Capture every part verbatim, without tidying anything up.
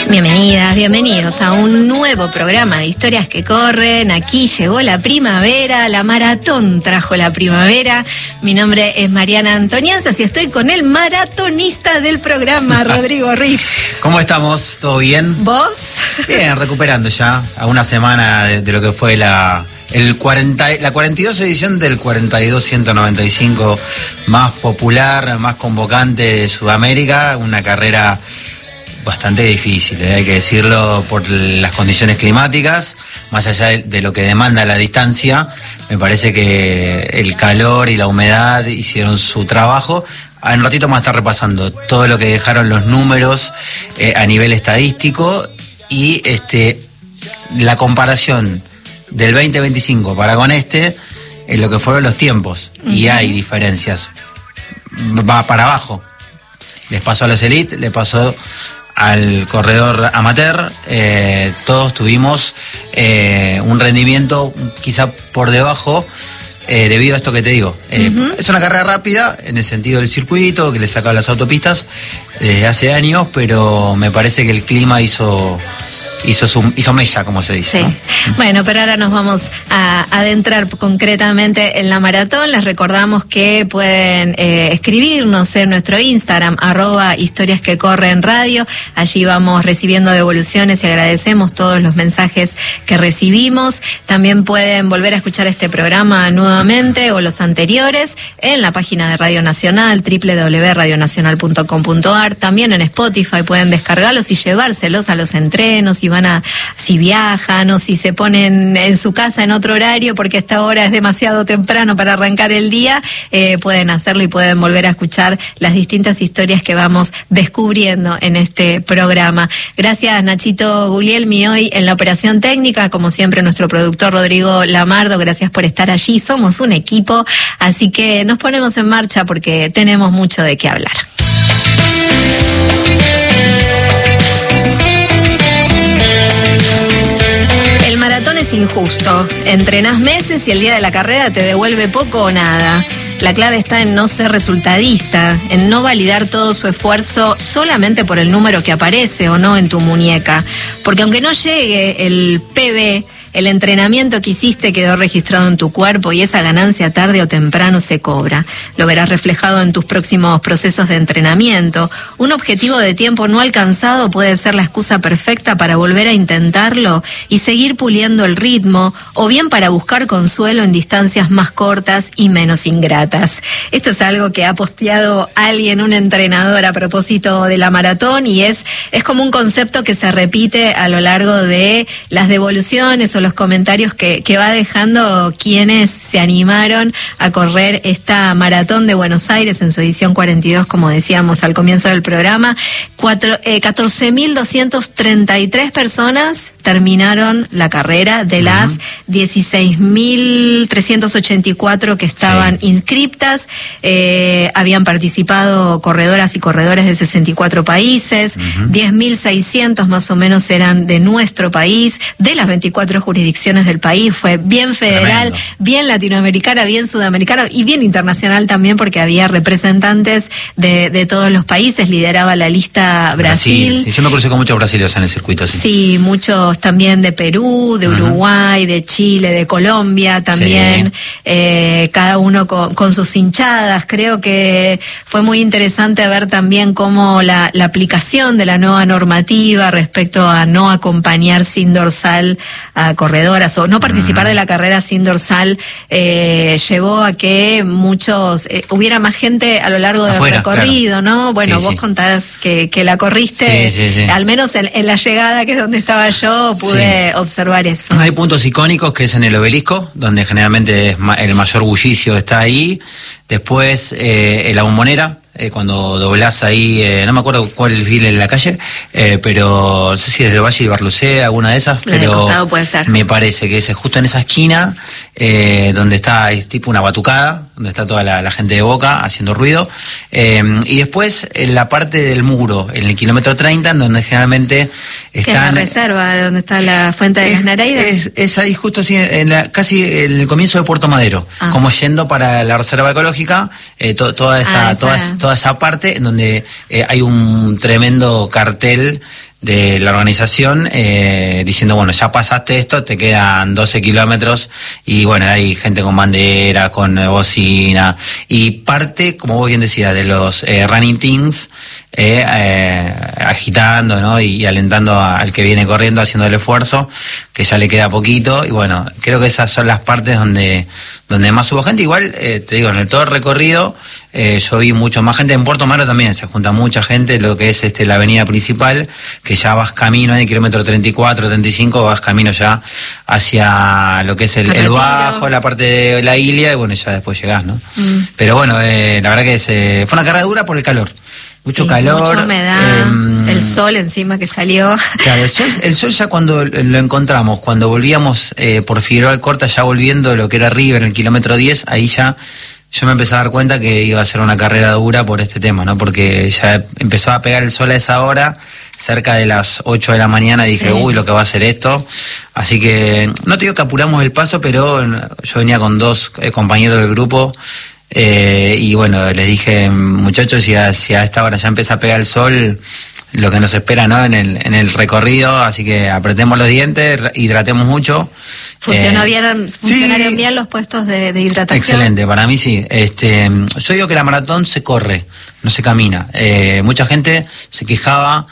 Bienvenidas, bienvenidos a un nuevo programa de Historias que Corren. Aquí llegó la primavera, la maratón trajo la primavera. Mi nombre es Mariana Antonianzas y estoy con el maratonista del programa, Rodrigo Riz. ¿Cómo estamos? ¿Todo bien? ¿Vos? Bien, recuperando ya a una semana de, de lo que fue la... El cuarenta, la cuarenta y dos edición del cuarenta y dos ciento noventa y cinco más popular, más convocante de Sudamérica, una carrera bastante difícil, ¿eh? Hay que decirlo, por las condiciones climáticas, más allá de, de lo que demanda la distancia. Me parece que el calor y la humedad hicieron su trabajo. En un ratito vamos a estar repasando todo lo que dejaron los números eh, a nivel estadístico y este la comparación del veinte veinticinco para con este, en lo que fueron los tiempos. Uh-huh. Y hay diferencias. Va para abajo. Les pasó a los Elite, le pasó al corredor amateur. Eh, todos tuvimos eh, un rendimiento quizá por debajo, eh, debido a esto que te digo. Eh, uh-huh. Es una carrera rápida en el sentido del circuito, que le sacaba las autopistas desde hace años, pero me parece que el clima hizo... Hizo, su, hizo mella, como se dice. Sí. ¿No? Bueno, pero ahora nos vamos a adentrar concretamente en la maratón. Les recordamos que pueden eh, escribirnos en nuestro Instagram, arroba historias que corren radio. Allí vamos recibiendo devoluciones y agradecemos todos los mensajes que recibimos. También pueden volver a escuchar este programa nuevamente o los anteriores en la página de Radio Nacional, doble u doble u doble u punto radio nacional punto com punto a r. También en Spotify pueden descargarlos y llevárselos a los entrenos y van a, si viajan o si se ponen en su casa en otro horario porque esta hora es demasiado temprano para arrancar el día, eh, pueden hacerlo y pueden volver a escuchar las distintas historias que vamos descubriendo en este programa. Gracias, Nachito Guglielmi, hoy en la operación técnica, como siempre nuestro productor Rodrigo Lamardo, gracias por estar allí, somos un equipo, así que nos ponemos en marcha porque tenemos mucho de qué hablar. El maratón es injusto. Entrenás meses y el día de la carrera te devuelve poco o nada. La clave está en no ser resultadista, en no validar todo su esfuerzo solamente por el número que aparece o no en tu muñeca. Porque aunque no llegue el P B, el entrenamiento que hiciste quedó registrado en tu cuerpo y esa ganancia tarde o temprano se cobra. Lo verás reflejado en tus próximos procesos de entrenamiento. Un objetivo de tiempo no alcanzado puede ser la excusa perfecta para volver a intentarlo y seguir puliendo el ritmo, o bien para buscar consuelo en distancias más cortas y menos ingratas. Esto es algo que ha posteado alguien, un entrenador, a propósito de la maratón, y es, es como un concepto que se repite a lo largo de las devoluciones o los comentarios que, que va dejando quienes se animaron a correr esta maratón de Buenos Aires en su edición cuarenta y dos, como decíamos al comienzo del programa. Eh, catorce mil doscientas treinta y tres personas terminaron la carrera de las uh-huh. dieciséis mil trescientas ochenta y cuatro que estaban sí. inscriptas. Eh, habían participado corredoras y corredores de sesenta y cuatro países, uh-huh. diez mil seiscientos más o menos eran de nuestro país, de las veinticuatro jurisdicciones del país. Fue bien federal, tremendo, bien latinoamericana, bien sudamericana y bien internacional también, porque había representantes de, de todos los países. Lideraba la lista Brasil. Brasil sí, yo me crucé con muchos brasileños en el circuito. Sí, sí, muchos también de Perú, de Uruguay, uh-huh. de Chile, de Colombia también, sí. eh, cada uno con, con sus hinchadas. Creo que fue muy interesante ver también cómo la, la aplicación de la nueva normativa respecto a no acompañar sin dorsal a corredoras o no participar uh-huh. de la carrera sin dorsal, eh, llevó a que muchos, eh, hubiera más gente a lo largo del Afuera, recorrido, claro. ¿no? Bueno, sí, vos sí. contás que, que la corriste, sí, sí, sí. al menos en, en la llegada, que es donde estaba yo, pude sí. observar eso. Hay puntos icónicos, que es en el obelisco, donde generalmente es ma- el mayor bullicio está ahí. Después, eh, en la Bombonera, eh, cuando doblás ahí, eh, no me acuerdo cuál es en la calle, eh, pero no sé si es del Valle y Barlucé, alguna de esas, la pero de costado puede ser. Me parece que es justo en esa esquina, eh, donde está, es tipo una batucada, donde está toda la, la gente de Boca haciendo ruido, eh, y después en la parte del muro, en el kilómetro treinta, en donde generalmente están... Que es la reserva, donde está la fuente de es, las Nereidas. Es, es ahí justo así, en la, casi en el comienzo de Puerto Madero, ah. como yendo para la reserva ecológica, eh, to, toda esa, ah, esa... Toda, toda esa parte en donde eh, hay un tremendo cartel de la organización, eh, diciendo, bueno, ya pasaste esto, te quedan doce kilómetros, y bueno, hay gente con bandera, con eh, bocina, y parte, como vos bien decías, de los eh, running teams, eh, eh, agitando, ¿no? Y, y alentando a, al que viene corriendo, haciendo el esfuerzo, que ya le queda poquito, y bueno, creo que esas son las partes donde donde más hubo gente. Igual, eh, te digo, en el todo el recorrido, eh, yo vi mucho más gente. En Puerto Madero también se junta mucha gente, lo que es este la avenida principal, que ya vas camino en el kilómetro treinta y cuatro, treinta y cinco, vas camino ya hacia lo que es el, el bajo, la parte de la Ilia, y bueno, ya después llegás, ¿no? Mm. Pero bueno, eh, la verdad que se, fue una carrera dura por el calor. Mucho sí, calor. Mucha humedad, eh, el sol encima que salió. Claro, el sol, el sol ya cuando lo encontramos, cuando volvíamos eh, por Figueroa Alcorta, ya volviendo lo que era River en el kilómetro diez, ahí ya yo me empecé a dar cuenta que iba a ser una carrera dura por este tema, ¿no? Porque ya empezó a pegar el sol a esa hora, cerca de las ocho de la mañana, y dije, sí. uy, lo que va a ser esto. Así que, no te digo que apuramos el paso, pero yo venía con dos eh, compañeros del grupo. Eh, y bueno, les dije, muchachos, si a, si a esta hora ya empieza a pegar el sol, lo que nos espera, ¿no? En el, en el recorrido, así que apretemos los dientes, hidratemos mucho. ¿Funcionó eh, bien, ¿Funcionaron sí, bien los puestos de, de hidratación? Excelente, para mí sí. Este, yo digo que la maratón se corre, no se camina. Eh, mucha gente se quejaba,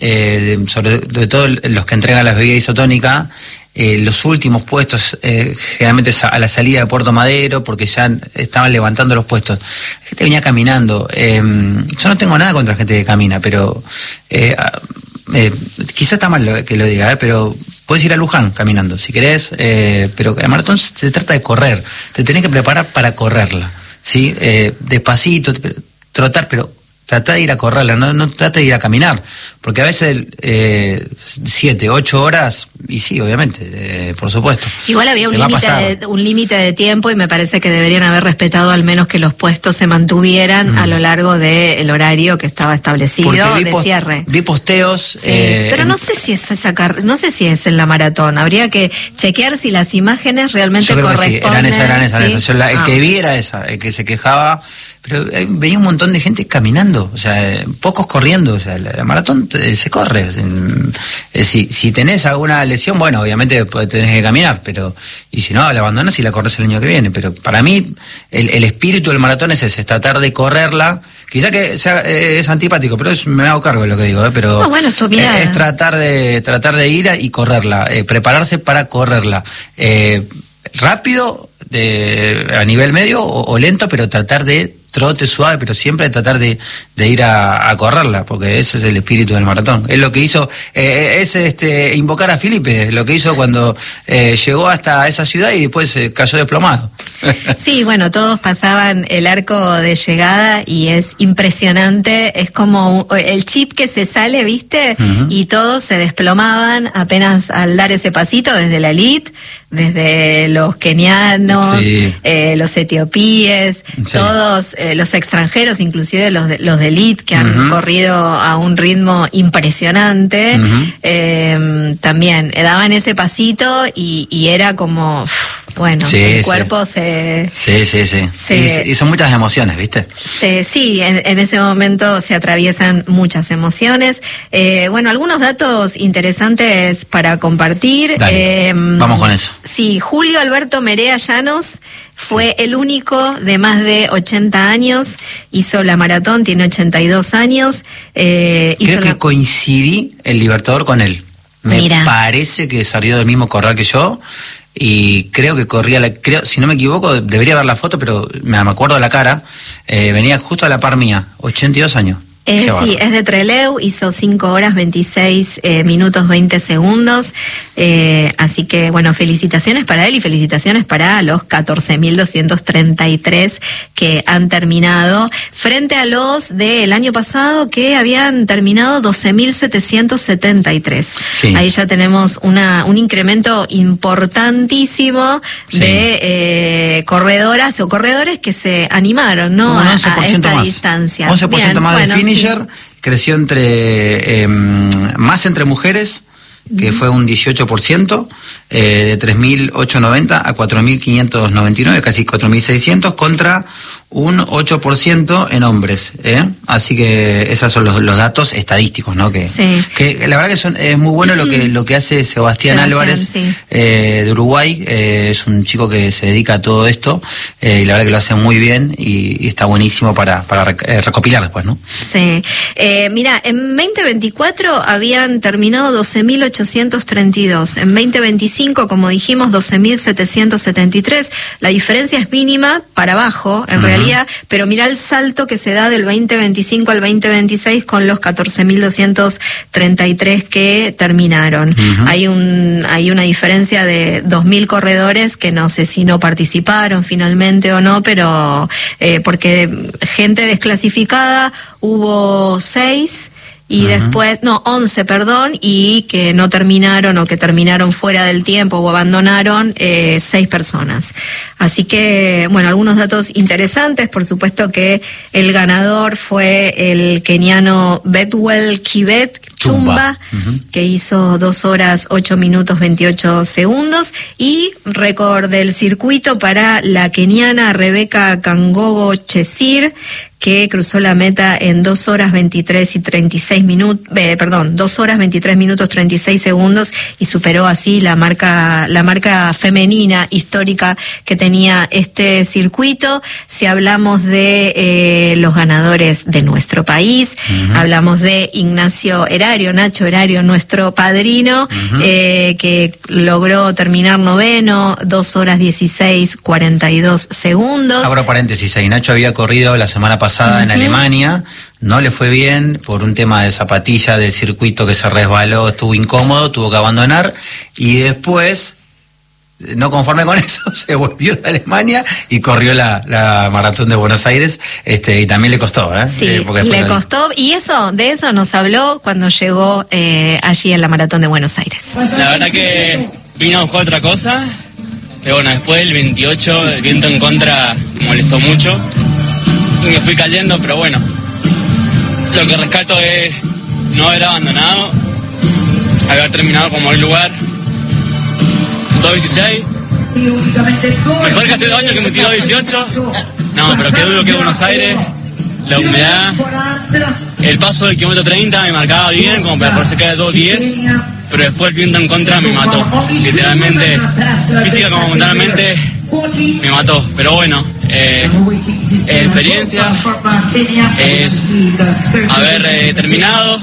eh, sobre, sobre todo los que entregan las bebidas isotónicas, eh, los últimos puestos, eh, generalmente a la salida de Puerto Madero, porque ya estaban levantando los puestos. La gente venía caminando. Eh, yo no tengo nada contra la gente que camina, pero eh, eh, quizás está mal lo, que lo diga, eh, pero puedes ir a Luján caminando, si querés, eh, pero el maratón se trata de correr. Te tenés que preparar para correrla, ¿sí? Eh, despacito, trotar, pero trata de ir a correrla, no, no trata de ir a caminar, porque a veces eh, siete, ocho horas, y sí, obviamente, eh, por supuesto. Igual había un límite de, un límite de tiempo, y me parece que deberían haber respetado al menos que los puestos se mantuvieran mm. a lo largo del horario que estaba establecido de post, cierre. Vi posteos. Sí, eh, pero no sé si es esa car no sé si es en la maratón. Habría que chequear si las imágenes realmente corresponden. Sí, eran esas, eran esas, ¿sí? esas. Yo la, el ah. que vi era esa, el que se quejaba. Pero eh, veía un montón de gente caminando, o sea, eh, pocos corriendo, o sea, la, la maratón te, se corre. O sea, eh, si, si tenés alguna lesión, bueno, obviamente tenés que caminar, pero, y si no, la abandonas y la corres el año que viene. Pero para mí, el, el espíritu del maratón es ese, es tratar de correrla. Quizá que sea, eh, es antipático, pero es, me hago cargo de lo que digo, eh, pero no, bueno, esto eh, es tratar de, tratar de ir y correrla, eh, prepararse para correrla. Eh, rápido, de, a nivel medio o, o lento, pero tratar de trote suave, pero siempre tratar de, de ir a, a correrla, porque ese es el espíritu del maratón. Es lo que hizo, eh, es este invocar a Felipe, lo que hizo cuando eh, llegó hasta esa ciudad y después eh, cayó desplomado. Sí, bueno, todos pasaban el arco de llegada y es impresionante, es como un, el chip que se sale, ¿viste? Uh-huh. Y todos se desplomaban apenas al dar ese pasito, desde la elite, desde los kenianos, sí. eh, los etiopíes, sí. todos eh, los extranjeros, inclusive los de, los de elite que han uh-huh. corrido a un ritmo impresionante, uh-huh. eh, también eh, daban ese pasito y, y era como... Bueno, sí, el cuerpo sí. se... Sí, sí, sí. Se, y, y son muchas emociones, ¿viste? Se, sí, en, en ese momento se atraviesan muchas emociones. Eh, bueno, algunos datos interesantes para compartir. Dale, eh, vamos con eso. Sí, Julio Alberto Merea Llanos fue sí. el único de más de ochenta años, hizo la maratón, tiene ochenta y dos años. Eh, Creo hizo que la... coincidí el Libertador con él. Me Mira. parece que salió del mismo corral que yo. Y creo que corría, la, creo, si no me equivoco, debería ver la foto, pero me, me acuerdo de la cara, eh, venía justo a la par mía, ochenta y dos años. Eh, sí, es de Trelew, hizo cinco horas veintiséis eh, minutos veinte segundos, eh, así que bueno, felicitaciones para él y felicitaciones para los catorce mil doscientos treinta y tres que han terminado, frente a los del año pasado que habían terminado doce mil setecientos setenta y tres. Sí. Ahí ya tenemos una un incremento importantísimo sí. de eh, corredoras o corredores que se animaron, ¿no? A, a esta más. distancia. once por ciento Bien, más bueno, de finish. Sí. Creció entre eh, más entre mujeres que fue un dieciocho por ciento, eh, de tres mil ochocientos noventa a cuatro mil quinientos noventa y nueve, casi cuatro mil seiscientos, contra un ocho por ciento en hombres, ¿eh? Así que esos son los, los datos estadísticos, ¿no? Que, sí. que la verdad que son, es muy bueno lo que lo que hace Sebastián, Sebastián Álvarez, sí. eh, de Uruguay. Eh, es un chico que se dedica a todo esto, eh, y la verdad que lo hace muy bien y, y está buenísimo para, para rec eh, recopilar después, ¿no? Sí. Eh, mira, en veinte veinticuatro habían terminado doce mil ochocientos treinta y dos, en veinte veinticinco, como dijimos, doce mil setecientos setenta y tres. La diferencia es mínima para abajo, en uh-huh. realidad, pero mira el salto que se da del veinte veinticinco al veinte veintiséis con los catorce mil doscientos treinta y tres que terminaron. Uh-huh. Hay un hay una diferencia de dos mil corredores que no sé si no participaron finalmente o no, pero eh, porque gente desclasificada hubo seis. Y uh-huh. después, no, once, perdón, y que no terminaron o que terminaron fuera del tiempo o abandonaron eh, seis personas. Así que, bueno, algunos datos interesantes. Por supuesto que el ganador fue el keniano Bethuel Kibet Chumba, uh-huh. que hizo dos horas, ocho minutos, veintiocho segundos. Y récord del circuito para la keniana Rebecca Kangogo Chesir, que cruzó la meta en dos horas veintitrés y treinta y seis minutos, eh, perdón, dos horas veintitrés minutos treinta y seis segundos y superó así la marca, la marca femenina histórica que tenía este circuito. Si hablamos de eh, los ganadores de nuestro país, uh-huh. hablamos de Ignacio Erario, Nacho Erario, nuestro padrino, uh-huh. eh, que logró terminar noveno, dos horas dieciséis cuarenta y dos segundos. Abro paréntesis, ahí Nacho había corrido la semana pasada pasada en Alemania, no le fue bien por un tema de zapatilla del circuito que se resbaló, estuvo incómodo, tuvo que abandonar y después, no conforme con eso, se volvió de Alemania y corrió la, la maratón de Buenos Aires, este, y también le costó, ¿eh? Sí, eh, porque le costó, y eso, de eso nos habló cuando llegó eh, allí en la maratón de Buenos Aires. La verdad que vino a buscar otra cosa, pero bueno, después del veintiocho, el viento en contra molestó mucho. Y me fui cayendo, pero bueno, lo que rescato es no haber abandonado, haber terminado como el lugar, dos dieciséis, mejor que hace dos años que me tiró dieciocho, no, pero qué duro que Buenos Aires, la humedad, el paso del kilómetro treinta me marcaba bien, como para poder sacar de dos diez, pero después el viento en contra me mató, literalmente, física como mentalmente, me mató, pero bueno, eh, eh, experiencia, es haber eh, terminado.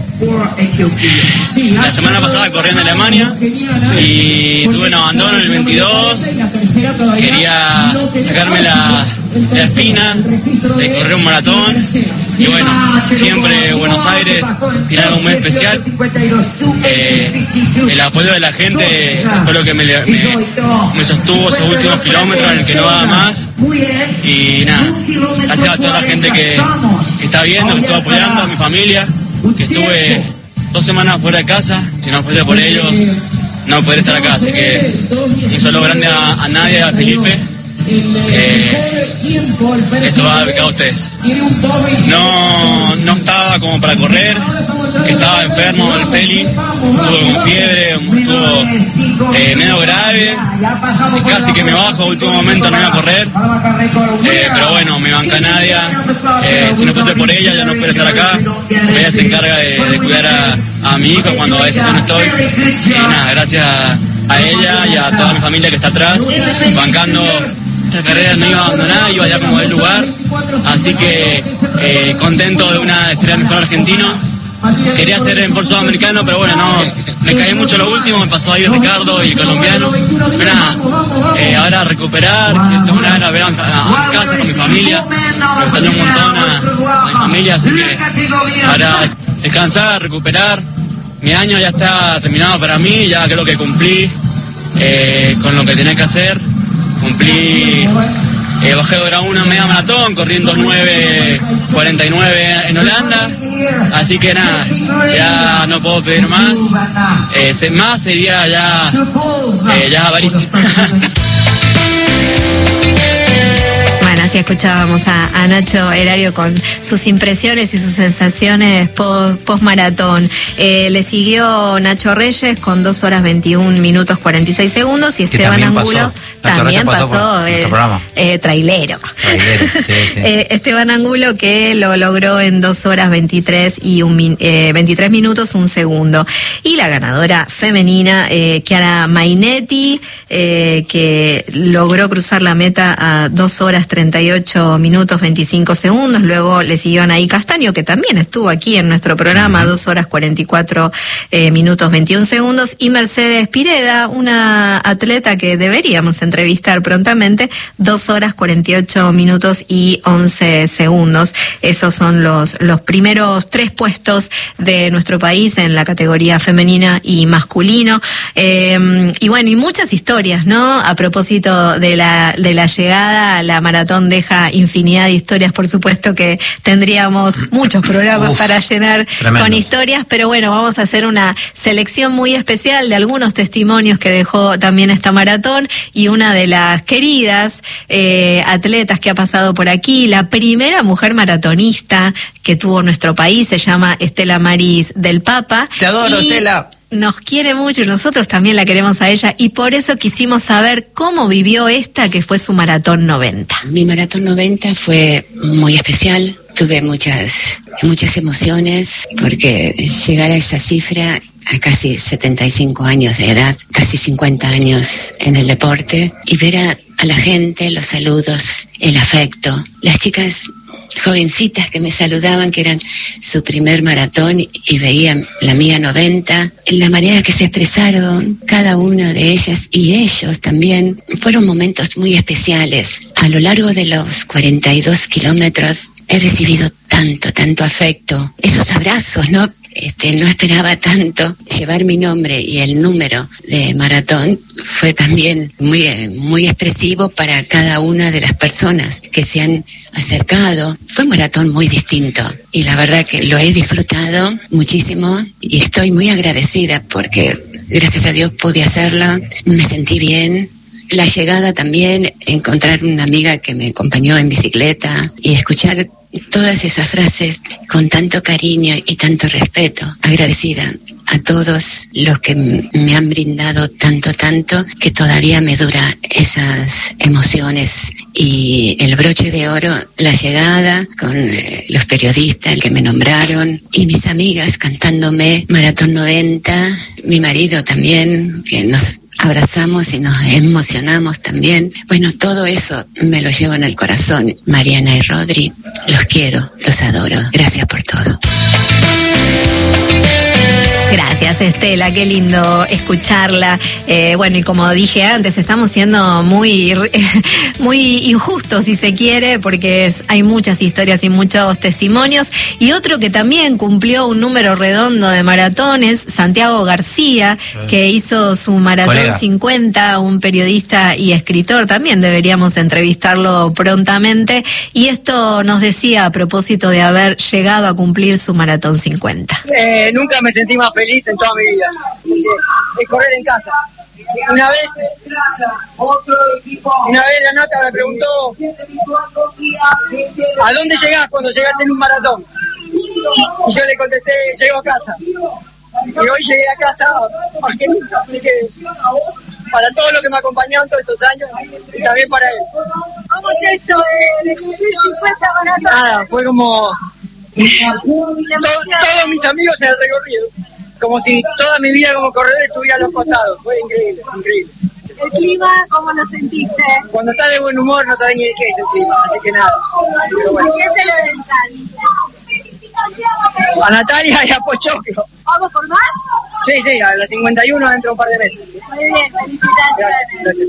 La semana pasada corrí en Alemania y tuve un abandono en el veintidós, quería sacarme la, la espina de correr un maratón y bueno, siempre Buenos Aires tiene algo muy especial. Eh, el apoyo de la gente fue lo que me, me, me sostuvo esos últimos kilómetros en el que no daba más y nada, gracias a toda la gente que, que está viendo, que estuvo apoyando, a mi familia, que estuve dos semanas fuera de casa, si no fuese por ellos no podría estar acá, así que un saludo grande a, a Nadia y a Felipe. Eh, esto va dedicado a ustedes. No, no estaba como para correr, estaba enfermo el Feli, estuvo con fiebre, estuvo eh, medio grave, y casi que me bajo, último momento no iba a correr, eh, pero bueno, me banca Nadia, eh, si no fuese por ella ya no puedo estar acá, ella se encarga de, de cuidar a, a mi hijo cuando a veces yo no estoy, y nada, gracias a ella y a toda mi familia que está atrás, bancando. Esta carrera no iba a abandonar, iba ya como del lugar, así que eh, contento de una de ser el mejor argentino. Quería ser en por sudamericano, pero bueno, no, me caí mucho lo último, me pasó ahí Ricardo y el colombiano. Pero nada, eh, ahora recuperar, que tengo una gana de ver a, a, a casa con mi familia, me extrañó un montón a, a mi familia, así que ahora descansar, recuperar. Mi año ya está terminado para mí, ya creo que cumplí eh, con lo que tenía que hacer. Cumplí, eh, bajé de hora una media maratón, corriendo nueve cuarenta y nueve en Holanda, así que nada, ya no puedo pedir más, eh, más sería ya, eh, ya avaricia. Bueno, Así escuchábamos a, a Nacho Erario con sus impresiones y sus sensaciones post maratón. Eh, le siguió Nacho Reyes con dos horas veintiún minutos cuarenta y seis segundos y Esteban también Angulo pasó. también pasó, pasó el eh, trailero. trailero sí, sí. eh, Esteban Angulo que lo logró en dos horas veintitrés y un, eh, veintitrés minutos un segundo. Y la ganadora femenina, eh, Chiara Mainetti, eh, que logró cruzar la meta a dos horas treinta y ocho minutos veinticinco segundos. Luego le siguió Anaí Castaño, que también estuvo aquí en nuestro programa, dos horas cuarenta y cuatro eh, minutos veintiún segundos. Y Mercedes Pireda, una atleta que deberíamos entrevistar prontamente, dos horas cuarenta y ocho minutos y once segundos. Esos son los, los primeros tres puestos de nuestro país en la categoría femenina y masculino. Eh, y bueno, y muchas historias, ¿no? A propósito de la, de la llegada, la maratón deja infinidad de historias, por supuesto que tendríamos muchos programas Uf, para llenar tremendos. Con historias, pero bueno, vamos a hacer una selección muy especial de algunos testimonios que dejó también esta maratón, y una de las queridas eh, atletas que ha pasado por aquí, la primera mujer maratonista que tuvo nuestro país, se llama Estela Maris del Papa. Te adoro, Estela. Nos quiere mucho y nosotros también la queremos a ella, y por eso quisimos saber cómo vivió esta que fue su maratón noventa. Mi maratón noventa fue muy especial, tuve muchas, muchas emociones, porque llegar a esa cifra a casi setenta y cinco años de edad, casi cincuenta años en el deporte, y ver a, a la gente, los saludos, el afecto, las chicas jovencitas que me saludaban, que eran su primer maratón, y veían la mía noventa, la manera que se expresaron cada una de ellas y ellos también, fueron momentos muy especiales. A lo largo de los cuarenta y dos kilómetros he recibido tanto, tanto afecto, esos abrazos, ¿no? Este, no esperaba tanto. Llevar mi nombre y el número de maratón fue también muy, muy expresivo para cada una de las personas que se han acercado. Fue un maratón muy distinto y la verdad que lo he disfrutado muchísimo y estoy muy agradecida porque gracias a Dios pude hacerlo, me sentí bien. La llegada también, encontrar una amiga que me acompañó en bicicleta y escuchar todas esas frases con tanto cariño y tanto respeto. Agradecida a todos los que me han brindado tanto, tanto, que todavía me dura esas emociones. Y el broche de oro, la llegada con eh, los periodistas que me nombraron y mis amigas cantándome Maratón noventa, mi marido también, que nos abrazamos y nos emocionamos también. Bueno, todo eso me lo llevo en el corazón. Mariana y Rodri, los quiero, los adoro. Gracias por todo. Gracias, Estela, qué lindo escucharla. Eh, bueno, y como dije antes, estamos siendo muy, muy injustos, si se quiere, porque es, hay muchas historias y muchos testimonios. Y otro que también cumplió un número redondo de maratones, Santiago García, que hizo su maratón Colega. cincuenta, un periodista y escritor. También deberíamos entrevistarlo prontamente. Y esto nos decía a propósito de haber llegado a cumplir su maratón cincuenta. Eh, nunca me sentí más feliz en toda mi vida de correr en casa. Una vez, una vez la nota me preguntó: ¿a dónde llegás cuando llegás en un maratón? Y yo le contesté: llego a casa. Y hoy llegué a casa más que nunca. Así que para todos los que me acompañaron todos estos años y también para él. ¿Cómo es eso de cumplir cincuenta maratones? Nada, fue como todos, todos mis amigos en el recorrido. Como si toda mi vida como corredor estuviera a los costados. Fue increíble, increíble. ¿El clima cómo lo sentiste? Cuando estás de buen humor no sabes ni de qué es el clima, así que nada. Pero bueno. ¿Qué se lo dedicas? A Natalia y a Pochoclo. ¿Vamos por más? Sí, sí, a las cincuenta y uno dentro de un par de meses. Muy bien, felicitaciones.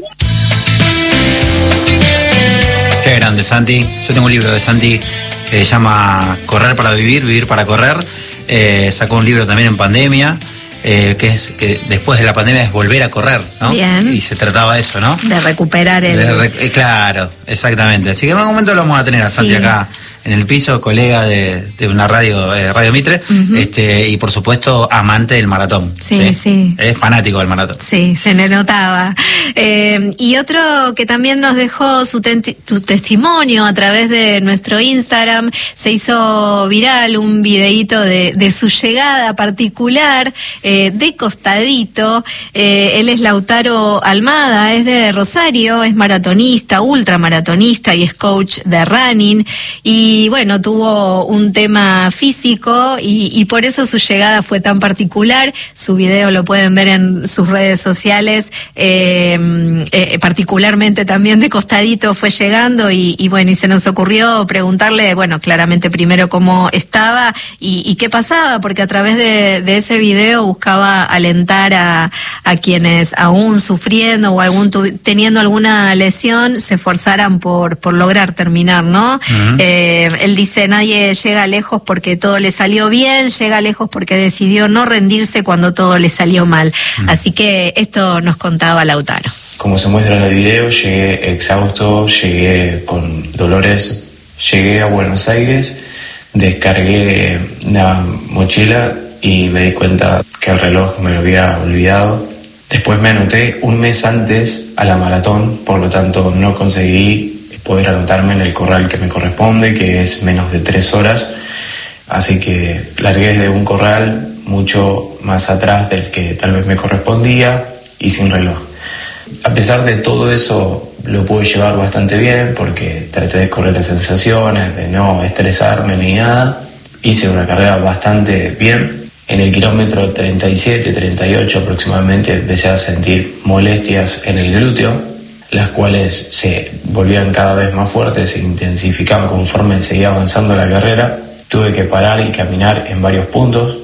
Gracias. Qué grande, Santi. Yo tengo un libro de Santi que se llama Correr para vivir, vivir para correr. Eh, sacó un libro también en pandemia, eh, que es que después de la pandemia es volver a correr, ¿no? Bien. Y se trataba de eso, ¿no? De recuperar el... De re- eh, claro, exactamente. Así que en algún momento lo vamos a tener a Santi sí. acá en el piso, colega de, de una radio, eh, Radio Mitre, uh-huh. este, y por supuesto amante del maratón. Sí, sí. sí. Es fanático del maratón. Sí, se le notaba. Eh, y otro que también nos dejó su, te- su testimonio a través de nuestro Instagram, se hizo viral un videíto de, de su llegada particular, eh, de costadito. Eh, él es Lautaro Almada, es de Rosario, es maratonista, ultramaratonista y es coach de running. Y bueno, tuvo un tema físico y, y por eso su llegada fue tan particular. Su video lo pueden ver en sus redes sociales, eh, eh, particularmente también de costadito fue llegando y, y bueno, y se nos ocurrió preguntarle, bueno, claramente primero cómo estaba y, y qué pasaba, porque a través de, de ese video buscaba alentar a, a quienes aún sufriendo o algún tu, teniendo alguna lesión se esforzaran por, por lograr terminar, ¿no? Uh-huh. Eh, él dice, nadie llega lejos porque todo le salió bien, llega lejos porque decidió no rendirse cuando todo le salió mal. Uh-huh. Así que esto nos contaba Lautaro. Como se muestra en el video, llegué exhausto, llegué con dolores, llegué a Buenos Aires, descargué la mochila y me di cuenta que el reloj me lo había olvidado. Después me anoté un mes antes a la maratón, por lo tanto no conseguí poder anotarme en el corral que me corresponde, que es menos de tres horas. Así que largué desde un corral mucho más atrás del que tal vez me correspondía y sin reloj. A pesar de todo eso, lo pude llevar bastante bien porque traté de correr las sensaciones, de no estresarme ni nada. Hice una carrera bastante bien. En el kilómetro treinta y siete, treinta y ocho aproximadamente empecé a sentir molestias en el glúteo, las cuales se volvían cada vez más fuertes, se intensificaban conforme seguía avanzando la carrera. Tuve que parar y caminar en varios puntos,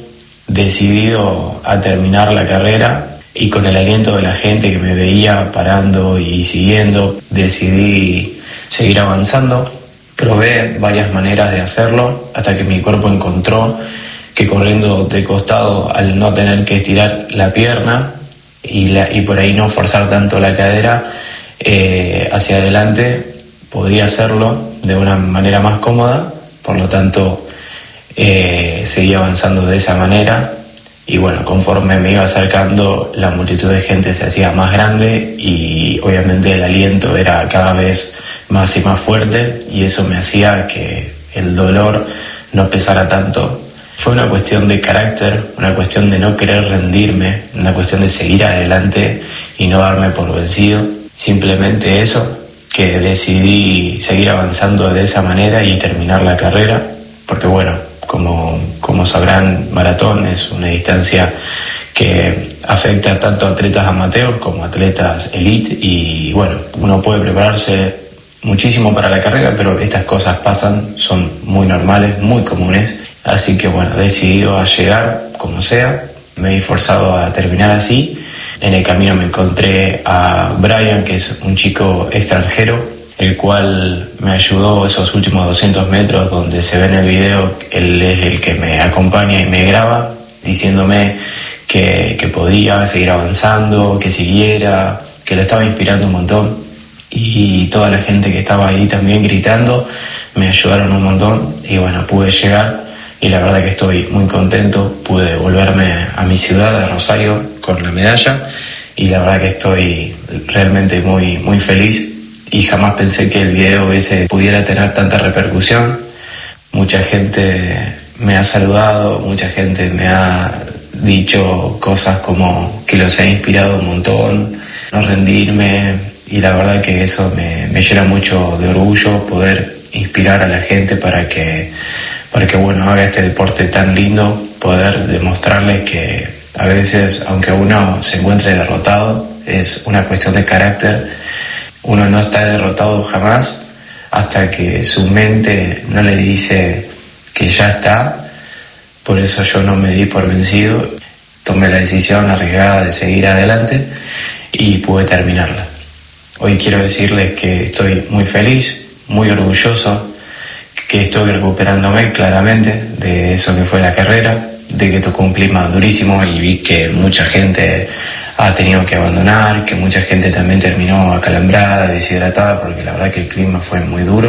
decidido a terminar la carrera. Y con el aliento de la gente que me veía parando y siguiendo, decidí seguir avanzando. Probé varias maneras de hacerlo hasta que mi cuerpo encontró que corriendo de costado, al no tener que estirar la pierna y, la, y por ahí no forzar tanto la cadera eh, hacia adelante, podría hacerlo de una manera más cómoda. Por lo tanto, eh, seguí avanzando de esa manera. Y bueno, conforme me iba acercando, la multitud de gente se hacía más grande y obviamente el aliento era cada vez más y más fuerte y eso me hacía que el dolor no pesara tanto. Fue una cuestión de carácter, una cuestión de no querer rendirme, una cuestión de seguir adelante y no darme por vencido. Simplemente eso, que decidí seguir avanzando de esa manera y terminar la carrera, porque bueno, Como, como sabrán, maratón es una distancia que afecta tanto a atletas amateurs como a atletas elite y bueno, uno puede prepararse muchísimo para la carrera, pero estas cosas pasan, son muy normales, muy comunes, así que bueno, he decidido a llegar como sea, me he forzado a terminar así. En el camino me encontré a Brian, que es un chico extranjero, el cual me ayudó esos últimos doscientos metros donde se ve en el video. Él es el que me acompaña y me graba, diciéndome que, que podía seguir avanzando, que siguiera, que lo estaba inspirando un montón. Y toda la gente que estaba ahí también gritando, me ayudaron un montón y bueno, pude llegar y la verdad que estoy muy contento. Pude volverme a mi ciudad, a Rosario, con la medalla y la verdad que estoy realmente muy, muy feliz. Y jamás pensé que el video ese pudiera tener tanta repercusión. Mucha gente me ha saludado, mucha gente me ha dicho cosas como que los ha inspirado un montón, no rendirme, y la verdad que eso me, me llena mucho de orgullo poder inspirar a la gente para que, para que bueno, haga este deporte tan lindo, poder demostrarles que a veces, aunque uno se encuentre derrotado, es una cuestión de carácter. Uno no está derrotado jamás hasta que su mente no le dice que ya está. Por eso yo no me di por vencido, tomé la decisión arriesgada de seguir adelante y pude terminarla. Hoy quiero decirles que estoy muy feliz, muy orgulloso, que estoy recuperándome claramente de eso que fue la carrera, de que tocó un clima durísimo y vi que mucha gente ha tenido que abandonar, que mucha gente también terminó acalambrada, deshidratada, porque la verdad que el clima fue muy duro.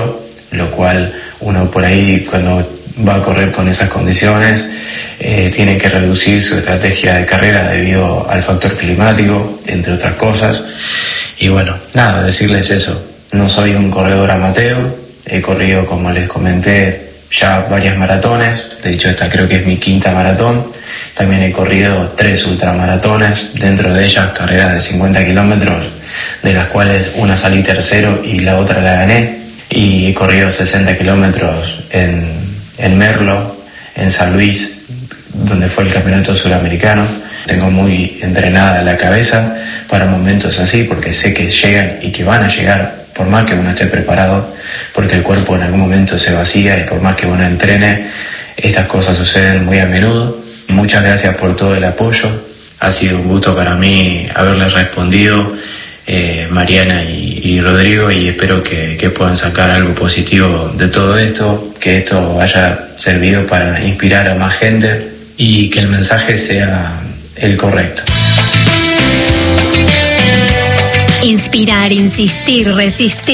lo cual uno por ahí cuando va a correr con esas condiciones eh, tiene que reducir su estrategia de carrera debido al factor climático, entre otras cosas. Y bueno, nada, decirles eso, no soy un corredor amateur, he corrido, como les comenté, ya varias maratones, de hecho esta creo que es mi quinta maratón. También he corrido tres ultramaratones, dentro de ellas carreras de cincuenta kilómetros, de las cuales una salí tercero y la otra la gané. Y he corrido sesenta kilómetros en, en Merlo, en San Luis, donde fue el campeonato suramericano. Tengo muy entrenada la cabeza para momentos así, porque sé que llegan y que van a llegar, por más que uno esté preparado, porque el cuerpo en algún momento se vacía y por más que uno entrene, estas cosas suceden muy a menudo. Muchas gracias por todo el apoyo, ha sido un gusto para mí haberles respondido, eh, Mariana y, y Rodrigo, y espero que, que puedan sacar algo positivo de todo esto, que esto haya servido para inspirar a más gente y que el mensaje sea el correcto. Inspirar, insistir, resistir.